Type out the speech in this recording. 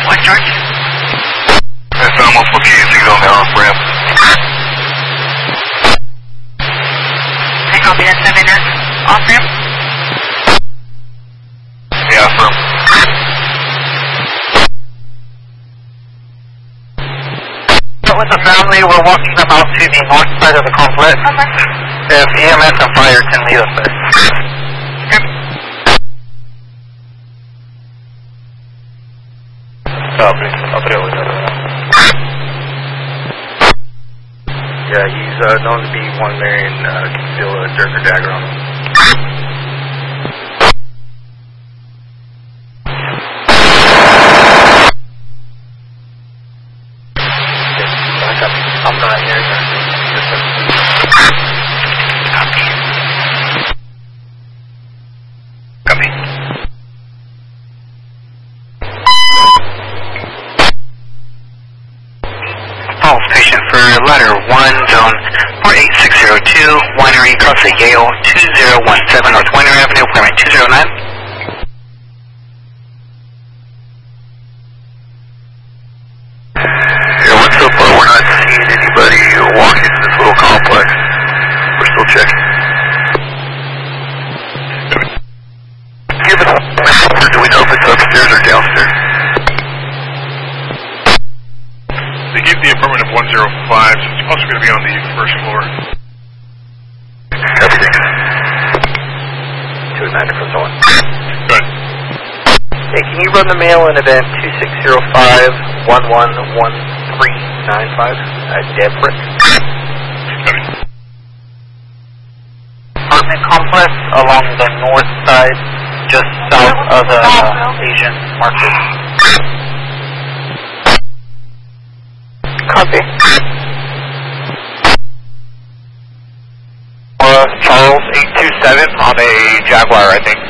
What charge? I found multiple TACs on the off ramp. I copy that 7 off ramp. Yeah, affirm. So with the family, we're walking them out to the north side of the complex. If EMS and fire can lead us there. Copy. I'll deal with that. Yeah, he's known to be one Marion, can feel a jerk or dagger on him. I'm not hearing that. Copy. Pulse patient for ladder 1, zone 48602, winery across the Yale 2017 North Winery Avenue, appointment 209. Yeah, what's so far? We're not seeing anybody walk into this little complex. We're still checking. Give us a message. Do we know if it's upstairs or downstairs? They gave the affirmative 105, so it's also going to be on the first floor. Everything. 209 for zone. Good. Hey, can you run the mail in event 2605-111395 at Debrick? Copy. Apartment complex along the north side, just south of the Asian market. Copy. Charles 827 on a Jaguar, I think.